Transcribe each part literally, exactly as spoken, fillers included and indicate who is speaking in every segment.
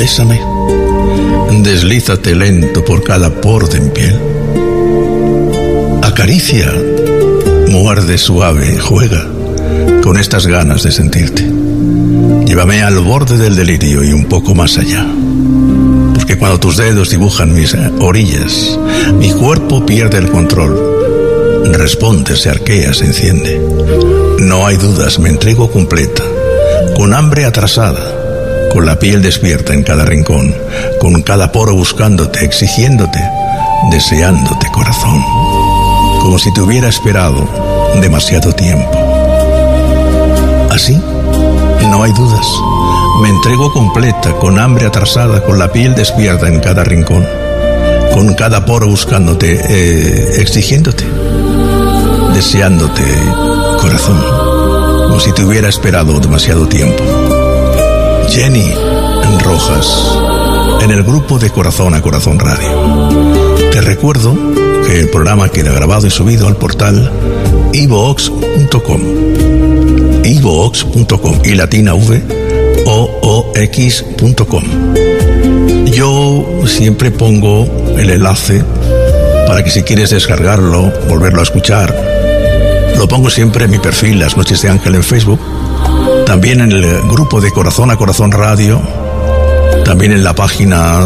Speaker 1: Bésame, deslízate lento por cada poro de mi piel. Acaricia, muerde suave, juega con estas ganas de sentirte. Llévame al borde del delirio y un poco más allá. Porque cuando tus dedos dibujan mis orillas, mi cuerpo pierde el control. Responde, se arquea, se enciende. No hay dudas, me entrego completa, con hambre atrasada, con la piel despierta en cada rincón, con cada poro buscándote, exigiéndote, deseándote, corazón. Como si te hubiera esperado demasiado tiempo. Así, no hay dudas. Me entrego completa, con hambre atrasada, con la piel despierta en cada rincón, con cada poro buscándote, eh, exigiéndote, deseándote, corazón, como si te hubiera esperado demasiado tiempo. Jenny Rojas, en el grupo de Corazón a Corazón Radio. Te recuerdo que el programa queda grabado y subido al portal iVoox punto com, iVoox punto com y latina v o o x punto com. Yo siempre pongo el enlace para que si quieres descargarlo, volverlo a escuchar, lo pongo siempre en mi perfil Las Noches de Ángel en Facebook, también en el grupo de Corazón a Corazón Radio, también en la página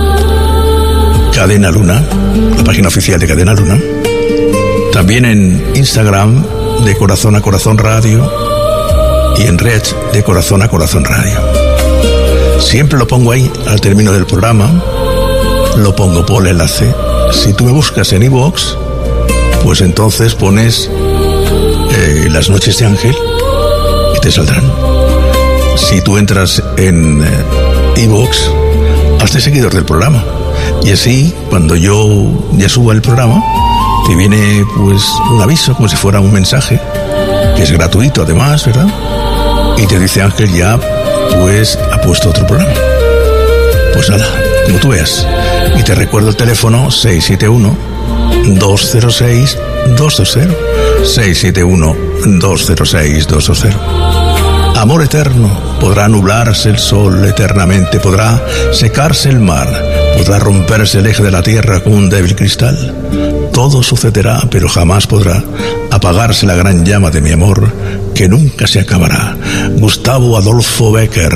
Speaker 1: Cadena Luna, la página oficial de Cadena Luna, también en Instagram de Corazón a Corazón Radio y en Red de Corazón a Corazón Radio. Siempre lo pongo ahí al término del programa, lo pongo por el enlace. Si tú me buscas en iVoox, pues entonces pones eh, Las Noches de Ángel y te saldrán. Si tú entras en eh, iVoox, hazte seguidor del programa. Y así, cuando yo ya suba el programa, te viene pues un aviso, como si fuera un mensaje, que es gratuito además, ¿verdad? Y te dice Ángel ya, pues ha puesto otro programa. Pues nada, como tú veas. Y te recuerdo el teléfono seis siete uno, dos cero seis, dos dos cero, seis siete uno, dos cero seis, dos dos cero. Amor eterno, podrá nublarse el sol eternamente, podrá secarse el mar, podrá romperse el eje de la tierra como un débil cristal. Todo sucederá, pero jamás podrá apagarse la gran llama de mi amor, que nunca se acabará. Gustavo Adolfo Bécquer,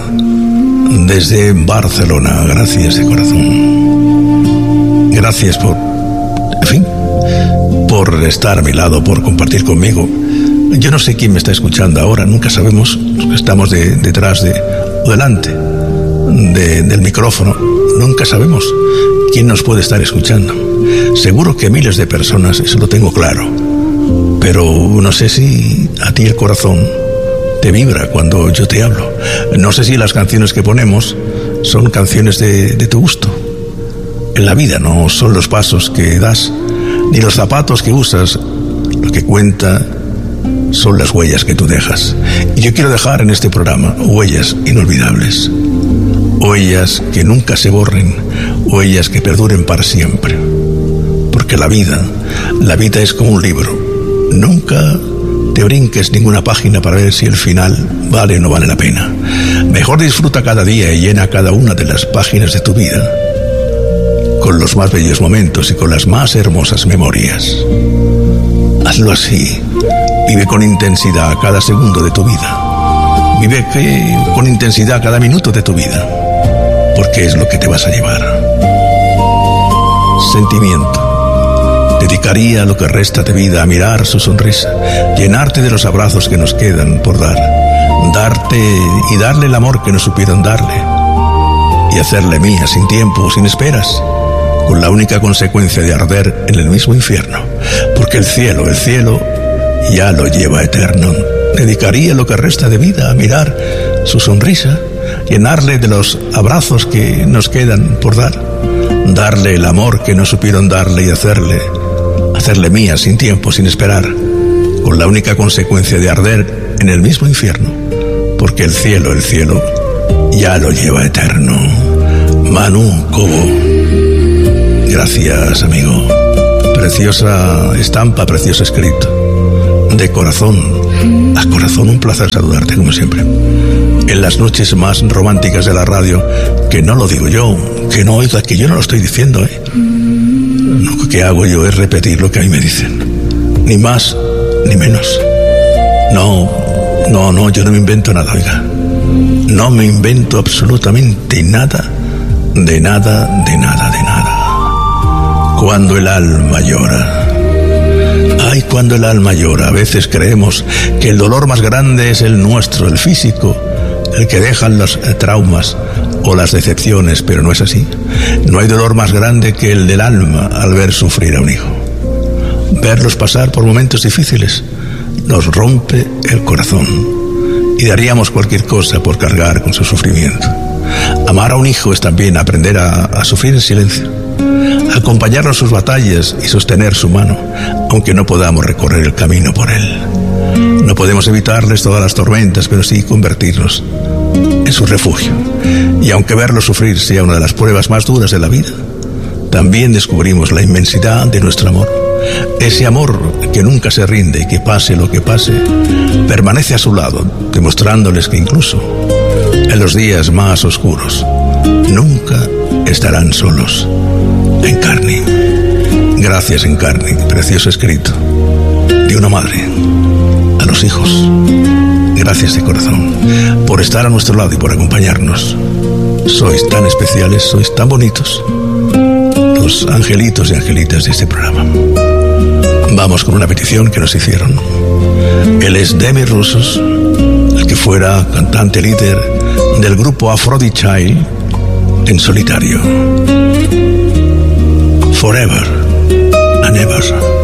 Speaker 1: desde Barcelona. Gracias de corazón. Gracias por, en fin, por estar a mi lado, por compartir conmigo. Yo no sé quién me está escuchando ahora, nunca sabemos, estamos de, detrás de, o delante de, del micrófono, nunca sabemos quién nos puede estar escuchando. Seguro que miles de personas, eso lo tengo claro, pero no sé si a ti el corazón te vibra cuando yo te hablo. No sé si las canciones que ponemos son canciones de, de tu gusto. En la vida no son los pasos que das, ni los zapatos que usas, lo que cuenta son las huellas que tú dejas. Y yo quiero dejar en este programa huellas inolvidables, huellas que nunca se borren, huellas que perduren para siempre. Porque la vida, la vida es como un libro. Nunca te brinques ninguna página para ver si el final vale o no vale la pena. Mejor disfruta cada día y llena cada una de las páginas de tu vida con los más bellos momentos y con las más hermosas memorias. Hazlo así. Vive con intensidad cada segundo de tu vida. Vive que, con intensidad cada minuto de tu vida. Porque es lo que te vas a llevar. Sentimiento. Dedicaría lo que resta de vida a mirar su sonrisa, llenarte de los abrazos que nos quedan por dar, darte y darle el amor que no supieron darle, y hacerle mía sin tiempo, sin esperas, con la única consecuencia de arder en el mismo infierno, porque el cielo, el cielo ya lo lleva eterno. Dedicaría lo que resta de vida a mirar su sonrisa, llenarle de los abrazos que nos quedan por dar, darle el amor que no supieron darle y hacerle, hacerle mía sin tiempo, sin esperar, con la única consecuencia de arder en el mismo infierno, porque el cielo, el cielo ya lo lleva eterno. Manu Cobo. Gracias, amigo. Preciosa estampa, precioso escrito. De corazón A corazón, un placer saludarte como siempre. En las noches más románticas de la radio, que no lo digo yo, que no oiga, que yo no lo estoy diciendo, ¿eh? Lo que hago yo es repetir lo que a mí me dicen. Ni más, ni menos. No, no, no, yo no me invento nada, oiga. No me invento absolutamente nada, de nada, de nada, de nada. Cuando el alma llora. Ay, cuando el alma llora, a veces creemos que el dolor más grande es el nuestro, el físico, el que dejan los traumas o las decepciones, pero no es así. No hay dolor más grande que el del alma al ver sufrir a un hijo. Verlos pasar por momentos difíciles nos rompe el corazón y daríamos cualquier cosa por cargar con su sufrimiento. Amar a un hijo es también aprender a, a sufrir en silencio, acompañarlo en sus batallas y sostener su mano, aunque no podamos recorrer el camino por él. No podemos evitarles todas las tormentas, pero sí convertirnos en su refugio. Y aunque verlo sufrir sea una de las pruebas más duras de la vida, también descubrimos la inmensidad de nuestro amor. Ese amor que nunca se rinde y que pase lo que pase, permanece a su lado, demostrándoles que incluso en los días más oscuros nunca estarán solos. Encarni. Gracias, Encarni, precioso escrito de una madre a los hijos. Gracias de corazón por estar a nuestro lado y por acompañarnos. Sois tan especiales, sois tan bonitos, los angelitos y angelitas de este programa. Vamos con una petición que nos hicieron. Él es Demi Russos, el que fuera cantante líder del grupo Aphrodite Child en solitario. Forever and ever.